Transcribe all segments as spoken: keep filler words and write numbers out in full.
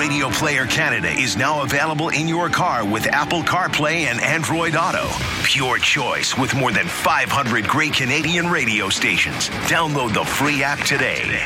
Radio Player Canada is now available in your car with Apple CarPlay and Android Auto. Pure choice with more than five hundred great Canadian radio stations. Download the free app today.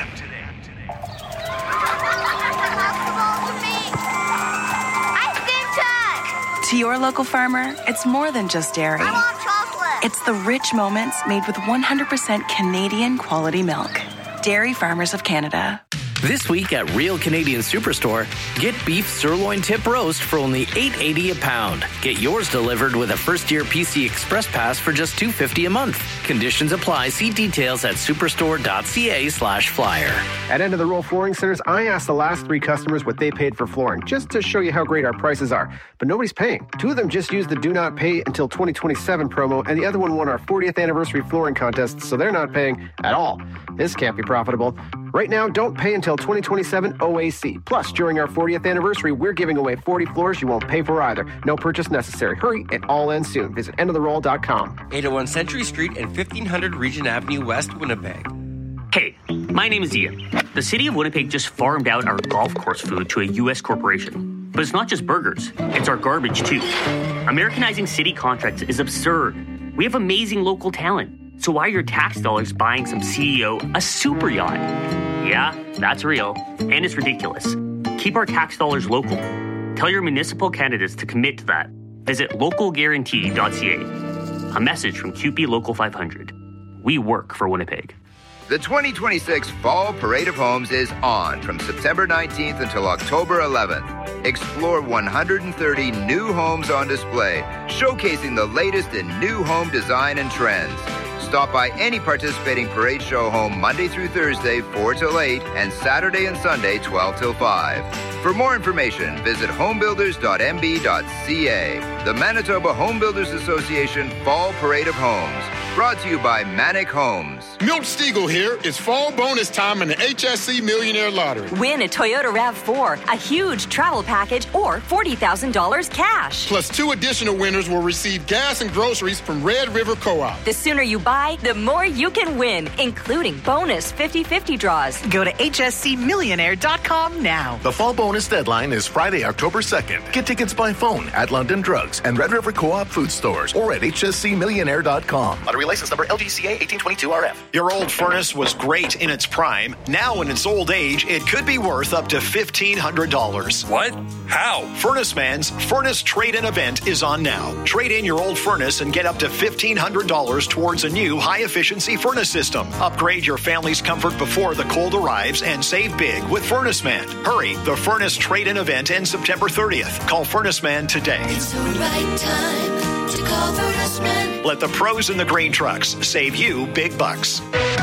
To your local farmer, it's more than just dairy. I want chocolate. It's the rich moments made with one hundred percent Canadian quality milk. Dairy Farmers of Canada. This week at Real Canadian Superstore, get beef sirloin tip roast for only eight eighty a pound. Get yours delivered with a first-year P C Express Pass for just two fifty a month. Conditions apply. See details at superstore.ca slash flyer. At End of the Roll Flooring Centers, I asked the last three customers what they paid for flooring, just to show you how great our prices are. But nobody's paying. Two of them just used the Do Not Pay Until twenty twenty-seven promo, and the other one won our fortieth anniversary flooring contest, so they're not paying at all. This can't be profitable. Right now, don't pay until twenty twenty-seven O A C. Plus, during our fortieth anniversary, we're giving away forty floors you won't pay for either. No purchase necessary. Hurry, it all ends soon. Visit end of the roll dot com. eight oh one Century Street and fifteen hundred Regent Avenue West, Winnipeg. Hey, my name is Ian. The city of Winnipeg just farmed out our golf course food to a U S corporation. But it's not just burgers, it's our garbage too. Americanizing city contracts is absurd. We have amazing local talent. So why are your tax dollars buying some C E O a super yacht? Yeah, that's real. And it's ridiculous. Keep our tax dollars local. Tell your municipal candidates to commit to that. Visit local guarantee dot c a. A message from Q P Local five hundred. We work for Winnipeg. The twenty twenty-six Fall Parade of Homes is on from September nineteenth until October eleventh. Explore one hundred thirty new homes on display, showcasing the latest in new home design and trends. Stop by any participating parade show home Monday through Thursday, four till eight, and Saturday and Sunday, twelve till five. For more information, visit homebuilders dot m b dot c a. The Manitoba Home Builders Association Fall Parade of Homes. Brought to you by Manic Homes. Milt Stiegel here. It's fall bonus time in the H S C Millionaire Lottery. Win a Toyota RAV four, a huge travel package, or forty thousand dollars cash. Plus, two additional winners will receive gas and groceries from Red River Co-op. The sooner you buy, the more you can win, including bonus fifty-fifty draws. Go to h s c millionaire dot com now. The fall bonus deadline is Friday, October second. Get tickets by phone at London Drugs and Red River Co-op food stores or at h s c millionaire dot com. Lottery license number L G C A eighteen twenty-two R F. Your old furnace was great in its prime. Now in its old age, it could be worth up to fifteen hundred dollars. What? How? Furnace Man's Furnace Trade-In event is on now. Trade in your old furnace and get up to fifteen hundred dollars towards a new high-efficiency furnace system. Upgrade your family's comfort before the cold arrives and save big with Furnace Man. Hurry, the Furnace Trade-In event ends September thirtieth. Call Furnace Man today. It's the right time to call Furnace Man. Let the pros in the grain trucks save you big bucks.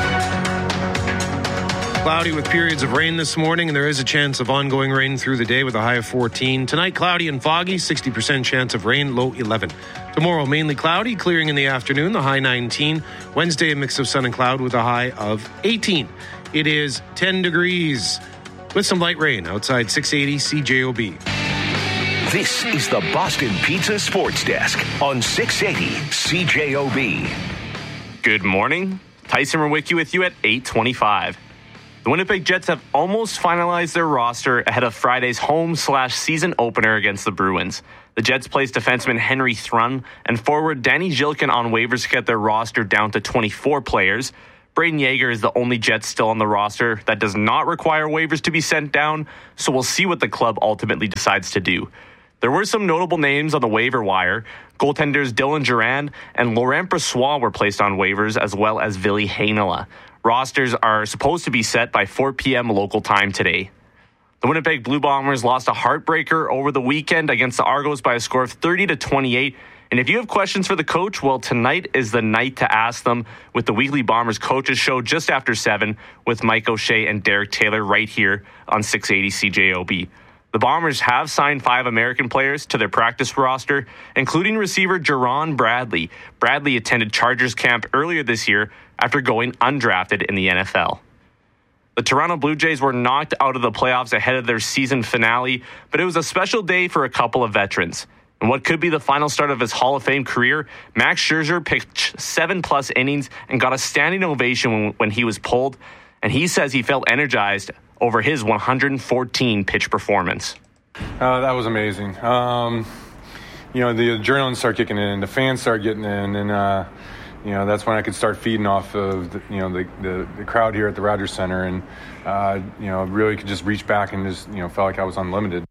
Cloudy with periods of rain this morning, and there is a chance of ongoing rain through the day with a high of fourteen. Tonight, cloudy and foggy, sixty percent chance of rain, low eleven. Tomorrow, mainly cloudy, clearing in the afternoon, the high nineteen. Wednesday, a mix of sun and cloud with a high of eighteen. It is ten degrees with some light rain outside six eighty C J O B. This is the Boston Pizza Sports Desk on six eighty C J O B. Good morning. Tyson Rewicki with you at eight twenty-five. The Winnipeg Jets have almost finalized their roster ahead of Friday's home slash season opener against the Bruins. The Jets placed defenseman Henry Thrun and forward Danny Zhilkin on waivers to get their roster down to twenty-four players. Braden Yeager is the only Jet still on the roster that does not require waivers to be sent down, so we'll see what the club ultimately decides to do. There were some notable names on the waiver wire. Goaltenders Dylan Duran and Laurent Brossoit were placed on waivers, as well as Ville Heinola. Rosters are supposed to be set by four p.m. local time today. The Winnipeg Blue Bombers lost a heartbreaker over the weekend against the Argos by a score of thirty to twenty-eight. And if you have questions for the coach, well, tonight is the night to ask them with the Weekly Bombers Coaches Show just after seven with Mike O'Shea and Derek Taylor right here on six eighty C J O B. The Bombers have signed five American players to their practice roster, including receiver Jerron Bradley. Bradley attended Chargers camp earlier this year after going undrafted in the N F L. The Toronto Blue Jays were knocked out of the playoffs ahead of their season finale, but it was a special day for a couple of veterans. In what could be the final start of his Hall of Fame career, Max Scherzer pitched seven-plus innings and got a standing ovation when, when he was pulled, and he says he felt energized over his one hundred fourteen pitch performance. Uh, that was amazing. Um, you know, the adrenaline started kicking in, the fans started getting in, and uh, you know, that's when I could start feeding off of the, you know the, the the crowd here at the Rogers Center, and uh, you know, really could just reach back and just, you know, felt like I was unlimited.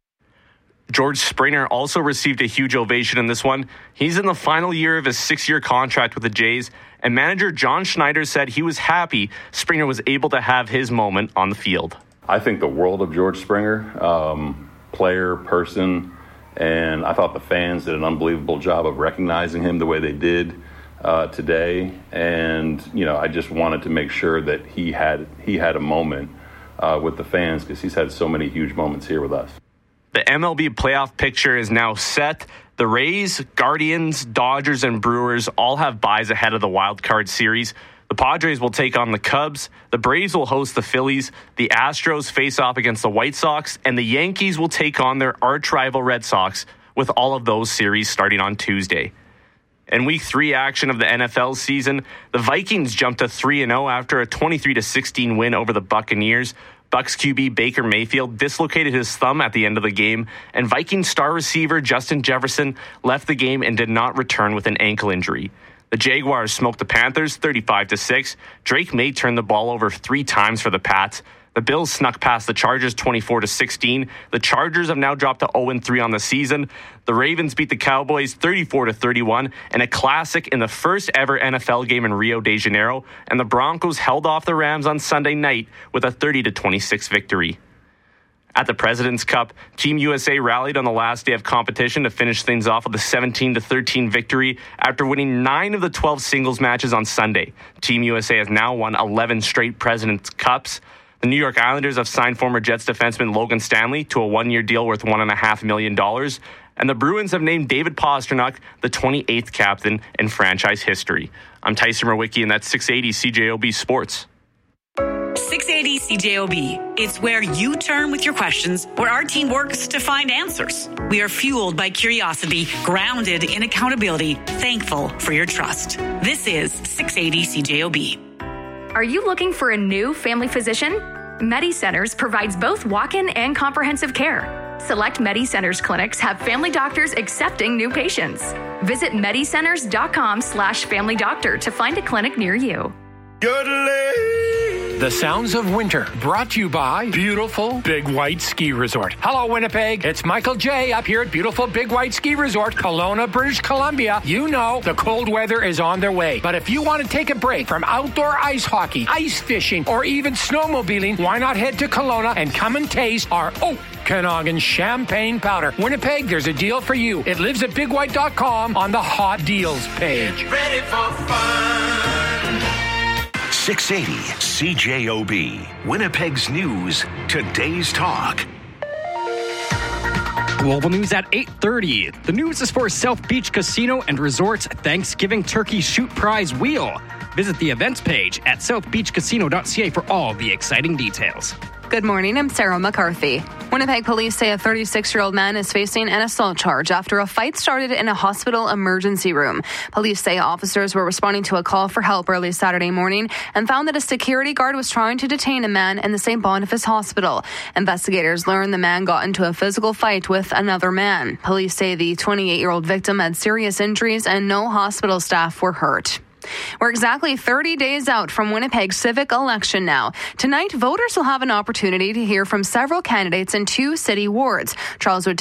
George Springer also received a huge ovation in this one. He's in the final year of his six-year contract with the Jays, and manager John Schneider said he was happy Springer was able to have his moment on the field. I think the world of George Springer, um, player, person, and I thought the fans did an unbelievable job of recognizing him the way they did uh, today. And, you know, I just wanted to make sure that he had he had a moment uh, with the fans, because he's had so many huge moments here with us. The M L B playoff picture is now set. The Rays, Guardians, Dodgers, and Brewers all have byes ahead of the wild card series. The Padres will take on the Cubs. The Braves will host the Phillies. The Astros face off against the White Sox. And the Yankees will take on their arch rival Red Sox, with all of those series starting on Tuesday. In week three action of the N F L season, the Vikings jumped to three and oh after a twenty-three to sixteen win over the Buccaneers. Bucs Q B Baker Mayfield dislocated his thumb at the end of the game, and Vikings star receiver Justin Jefferson left the game and did not return with an ankle injury. The Jaguars smoked the Panthers thirty-five to six. Drake May turned the ball over three times for the Pats. The Bills snuck past the Chargers twenty-four to sixteen. The Chargers have now dropped to oh and three on the season. The Ravens beat the Cowboys thirty-four to thirty-one, and a classic in the first ever N F L game in Rio de Janeiro. And the Broncos held off the Rams on Sunday night with a thirty to twenty-six victory. At the President's Cup, Team U S A rallied on the last day of competition to finish things off with a seventeen to thirteen victory after winning nine of the twelve singles matches on Sunday. Team U S A has now won eleven straight President's Cups. The New York Islanders have signed former Jets defenseman Logan Stanley to a one-year deal worth one point five million dollars. And the Bruins have named David Pastrnak the twenty-eighth captain in franchise history. I'm Tyson Murwicki, and that's six eighty C J O B Sports. six eighty C J O B. It's where you turn with your questions, where our team works to find answers. We are fueled by curiosity, grounded in accountability, thankful for your trust. This is six eighty C J O B. Are you looking for a new family physician? MediCenters provides both walk-in and comprehensive care. Select MediCenters clinics have family doctors accepting new patients. Visit medicenters.com slash family doctor to find a clinic near you. The sounds of winter, brought to you by beautiful Big White Ski Resort. Hello, Winnipeg. It's Michael J. up here at beautiful Big White Ski Resort, Kelowna, British Columbia. You know the cold weather is on their way. But if you want to take a break from outdoor ice hockey, ice fishing, or even snowmobiling, why not head to Kelowna and come and taste our Okanagan champagne powder. Winnipeg, there's a deal for you. It lives at big white dot com on the hot deals page. Get ready for fun. six eighty C J O B, Winnipeg's news, today's talk. Global news at eight thirty. The news is for South Beach Casino and Resort's Thanksgiving Turkey Shoot Prize Wheel. Visit the events page at south beach casino dot c a for all the exciting details. Good morning, I'm Sarah McCarthy. Winnipeg police say a thirty-six-year-old man is facing an assault charge after a fight started in a hospital emergency room. Police say officers were responding to a call for help early Saturday morning and found that a security guard was trying to detain a man in the Saint Boniface Hospital. Investigators learned the man got into a physical fight with another man. Police say the twenty-eight-year-old victim had serious injuries and no hospital staff were hurt. We're exactly thirty days out from Winnipeg's civic election now. Tonight, voters will have an opportunity to hear from several candidates in two city wards. Charles Wood